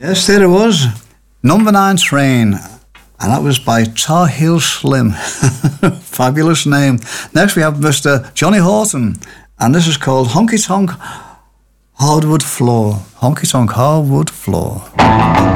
Yes, there it was. Number 9 Train. And that was by Tar Heel Slim. Fabulous name. Next we have Mr. Johnny Horton. And this is called Honky Tonk Hardwood Floor. Honky Tonk Hardwood Floor.